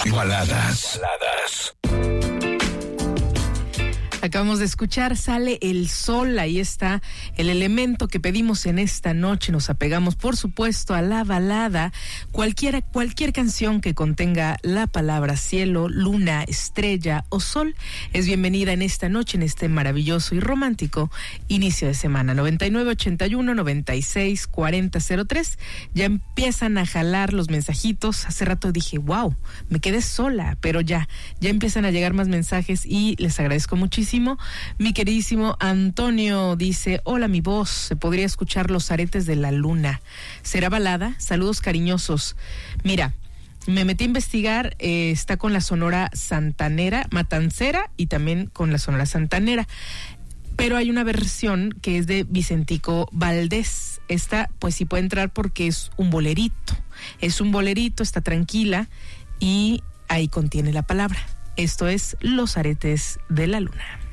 Baladas. Acabamos de escuchar Sale el Sol, ahí está el elemento que pedimos en esta noche. Nos apegamos, por supuesto, a la balada. Cualquier canción que contenga la palabra cielo, luna, estrella o sol es bienvenida en esta noche, en este maravilloso y romántico inicio de semana. 9981-964003. Ya empiezan a jalar los mensajitos. Hace rato dije, wow, me quedé sola, pero ya empiezan a llegar más mensajes y les agradezco muchísimo. Mi queridísimo Antonio dice: hola, mi voz, se podría escuchar Los Aretes de la Luna. ¿Será balada? Saludos cariñosos. Mira, me metí a investigar, está con la Sonora Santanera, Matancera, y también con la Sonora Santanera. Pero hay una versión que es de Vicentico Valdés. Esta, pues sí puede entrar porque es un bolerito. Es un bolerito, está tranquila y ahí contiene la palabra. Esto es Los Aretes de la Luna.